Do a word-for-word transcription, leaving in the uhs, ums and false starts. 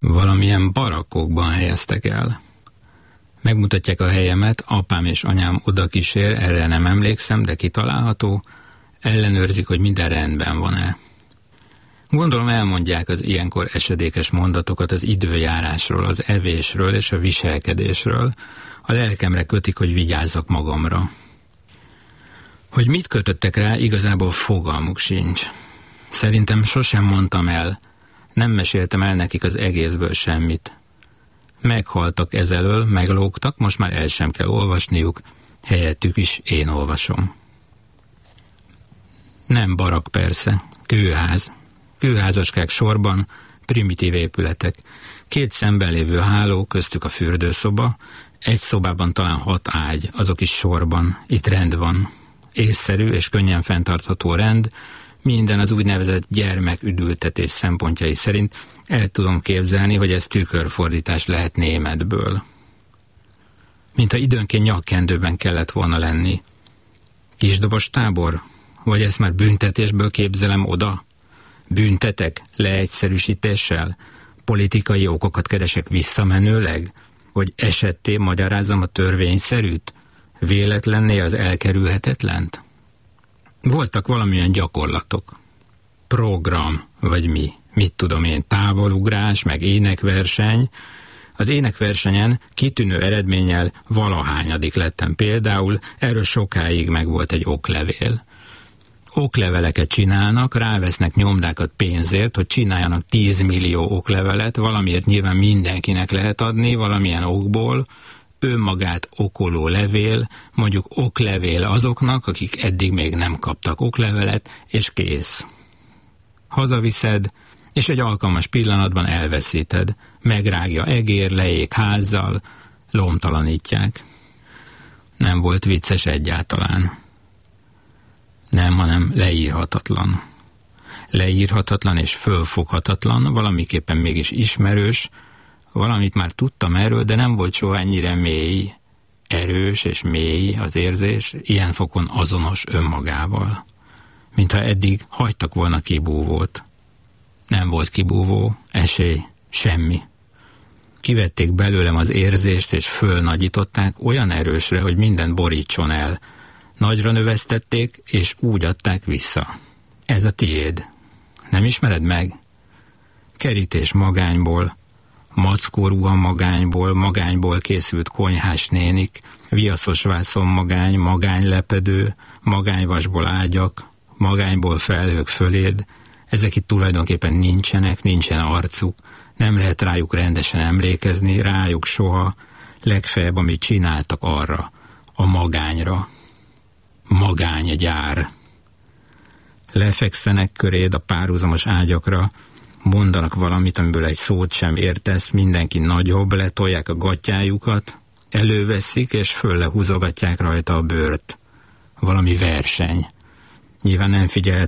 Valamilyen barakkokban helyeztek el. Megmutatják a helyemet, apám és anyám oda kísér, erre nem emlékszem, de kitalálható, ellenőrzik, hogy minden rendben van-e. Gondolom elmondják az ilyenkor esedékes mondatokat az időjárásról, az evésről és a viselkedésről, a lelkemre kötik, hogy vigyázzak magamra. Hogy mit kötöttek rá, igazából fogalmuk sincs. Szerintem sosem mondtam el, nem meséltem el nekik az egészből semmit. Meghaltak ezelől, meglógtak, most már el sem kell olvasniuk, helyettük is én olvasom. Nem barak persze, kőház. Kőházaskák sorban, primitív épületek. Két szemben lévő háló, köztük a fürdőszoba, egy szobában talán hat ágy, azok is sorban, itt rend van. Észszerű és könnyen fenntartható rend, minden az úgynevezett gyermeküdültetés szempontjai szerint. El tudom képzelni, hogy ez tükörfordítás lehet németből. Mintha időnként nyakkendőben kellett volna lenni. Kisdobos tábor? Vagy ezt már büntetésből képzelem oda? Büntetek leegyszerűsítéssel? Politikai okokat keresek visszamenőleg? Vagy esetté magyarázom a törvényszerűt? Véletlenné az elkerülhetetlent? Voltak valamilyen gyakorlatok. Program, vagy mi? Mit tudom én, távolugrás, meg énekverseny. Az énekversenyen kitűnő eredménnyel valahányadik lettem például, erről sokáig meg volt egy oklevél. Okleveleket csinálnak, rávesznek nyomdákat pénzért, hogy csináljanak tíz millió oklevelet, valamiért nyilván mindenkinek lehet adni, valamilyen okból, önmagát okoló levél, mondjuk oklevél azoknak, akik eddig még nem kaptak oklevelet, és kész. Hazaviszed, és egy alkalmas pillanatban elveszíted, megrágja egér, leég házzal, lomtalanítják. Nem volt vicces egyáltalán. Nem, hanem leírhatatlan. Leírhatatlan és fölfoghatatlan, valamiképpen mégis ismerős, valamit már tudtam erről, de nem volt soha ennyire mély, erős és mély az érzés, ilyen fokon azonos önmagával. Mintha eddig hagytak volna kibúvót. Nem volt kibúvó, esély, semmi. Kivették belőlem az érzést, és fölnagyították olyan erősre, hogy mindent borítson el. Nagyra növesztették, és úgy adták vissza. Ez a tiéd. Nem ismered meg? Kerítés magányból, mackóruha magányból, magányból készült konyhás nénik, viaszos vászon magány, magánylepedő, magányvasból ágyak, magányból felhők föléd. Ezek itt tulajdonképpen nincsenek, nincsen arcuk, nem lehet rájuk rendesen emlékezni, rájuk soha, legfeljebb, amit csináltak arra, a magányra. Magánygyár. Lefekszenek köréd a párhuzamos ágyakra, mondanak valamit, amiből egy szót sem értesz, mindenki nagyobb, letolják a gatyájukat, előveszik, és föllehúzogatják rajta a bőrt. Valami verseny. Nyilván nem figyel